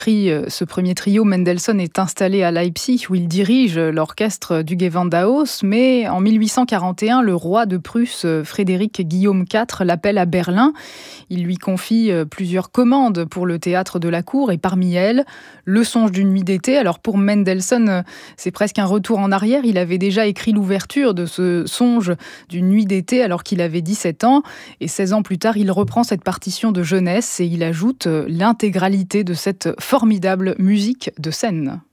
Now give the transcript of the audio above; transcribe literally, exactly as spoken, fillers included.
Ce premier trio, Mendelssohn est installé à Leipzig où il dirige l'orchestre du Gewandhaus, mais en mille huit cent quarante et un, le roi de Prusse, Frédéric Guillaume quatre, l'appelle à Berlin. Il lui confie plusieurs commandes pour le théâtre de la cour et parmi elles, Le songe d'une nuit d'été. Alors pour Mendelssohn, c'est presque un retour en arrière. Il avait déjà écrit l'ouverture de ce songe d'une nuit d'été alors qu'il avait dix-sept ans et seize ans plus tard, il reprend cette partition de jeunesse et il ajoute l'intégralité de cette formidable musique de scène.